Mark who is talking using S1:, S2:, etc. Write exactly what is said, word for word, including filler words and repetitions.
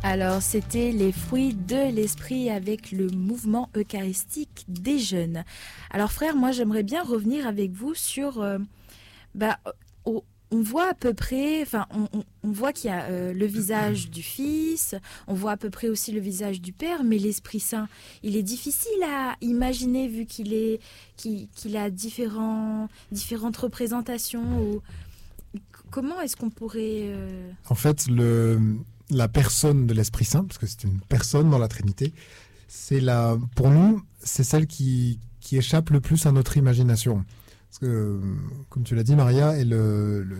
S1: Alors, c'était les fruits de l'esprit avec le mouvement eucharistique des jeunes. Alors, frère, moi, j'aimerais bien revenir avec vous sur... Euh, bah, au, on voit à peu près... Enfin, on, on, on voit qu'il y a euh, le visage du Fils, on voit à peu près aussi le visage du Père, mais l'Esprit Saint, il est difficile à imaginer vu qu'il est, qu'il, qu'il a différents, différentes représentations. Ou... Comment est-ce qu'on pourrait... Euh...
S2: En fait, le... la personne de l'Esprit Saint, parce que c'est une personne dans la Trinité, c'est la, pour nous, c'est celle qui, qui échappe le plus à notre imagination. Parce que, comme tu l'as dit, Maria, est le, le